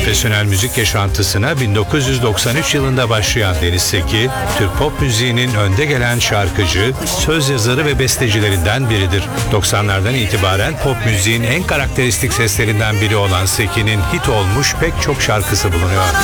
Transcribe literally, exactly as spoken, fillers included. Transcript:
Profesyonel müzik yaşantısına bin dokuz yüz doksan üç yılında başlayan Deniz Seki, Türk pop müziğinin önde gelen şarkıcı, söz yazarı ve bestecilerinden biridir. doksanlardan itibaren pop müziğin en karakteristik seslerinden biri olan Seki'nin hit olmuş pek çok şarkısı bulunuyor.